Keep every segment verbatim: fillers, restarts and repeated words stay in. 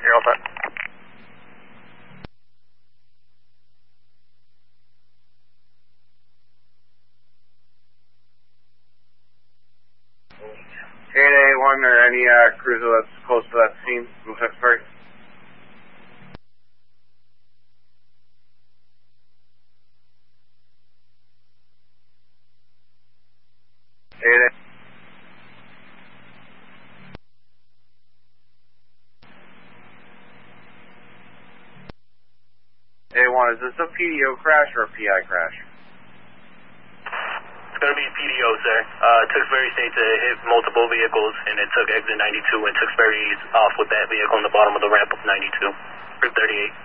You're all set. eight eight one or any uh, cruiser that's close to that scene from Tewksbury. eight eight. eight one, is this a P D O crash or a P I crash? It's going to be P D O, sir. Uh, Tewksbury states it hit multiple vehicles, and it took exit ninety-two, and Tewksbury's off with that vehicle on the bottom of the ramp of ninety-two, or thirty-eight.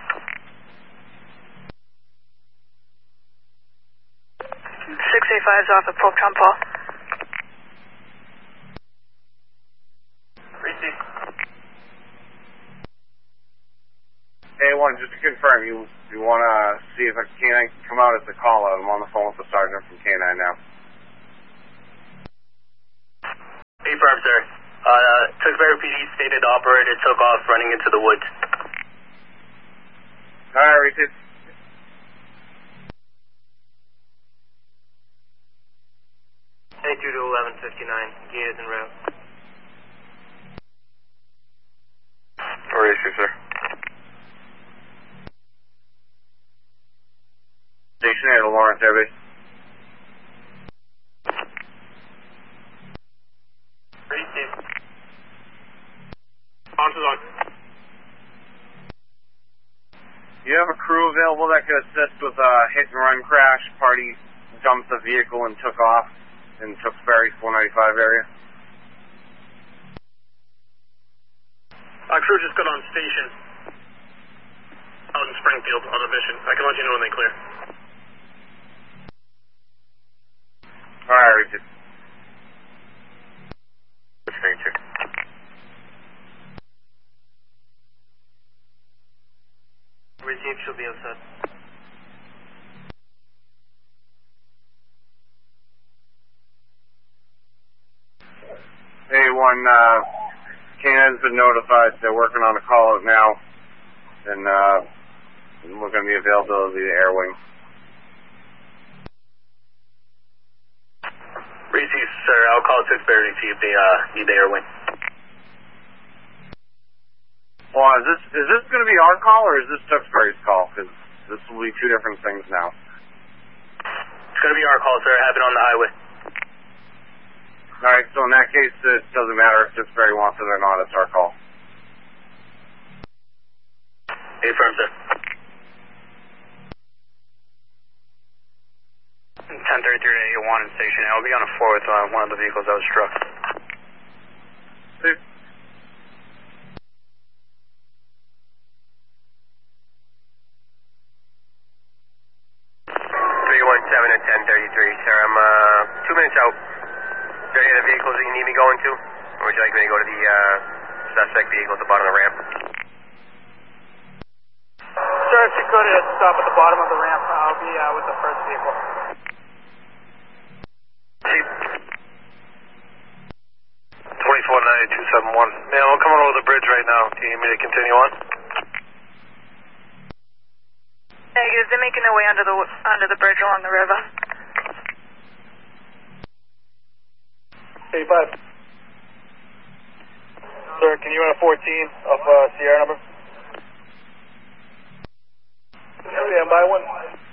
six eighty-five is off at Pope John Paul. Receive. eight one, just to confirm, you you want to see if a K nine can come out as a call out. I'm on the phone with the sergeant from K nine now. Affirm, sir. Uh, Tewksbury P D stated the operator took off running into the woods. Alright, receive. eighty-two to eleven fifty-nine, gate is en route. Or issue, sir. Station eight to Lawrence Air Base. Receive. On to log. You have a crew available that could assist with a hit and run crash. Party jumped the vehicle and took off in Tewksbury four ninety-five area. Our crew just got on station out in Springfield on a mission. I can let you know when they clear. Alright, Richard. Receive, she'll be outside. Hey, one, uh, K nine's been notified. They're working on a call out now. And, uh, we're going to be availability of the air wing. Receive, sir. I'll call Tewksbury to see if they, uh, need the air wing. Well, is this, is this going to be our call or is this Tewksbury's call? Because this will be two different things now. It's going to be our call, sir. I have it on the highway. Alright, so in that case, it doesn't matter if Tewksbury wants it or not. It's our call. Affirm, sir. ten thirty-three to eight one in station. I'll be on a floor with uh, one of the vehicles that was struck. See? three one seven at ten thirty-three, sir. I'm uh, two minutes out. Is there any other vehicles that you need me going to? Or would you like me to go to the uh, suspect vehicle at the bottom of the ramp? Sir, if you could uh, stop at the bottom of the ramp, I'll be uh, with the first vehicle. twenty-four ninety two seventy-one. Man, I'm coming over the bridge right now. Do you need me to continue on? Negative, they're making their way under the under the bridge along the river. eighty-five. Sir, can you run a fourteen off uh, Sierra number? Stand by one.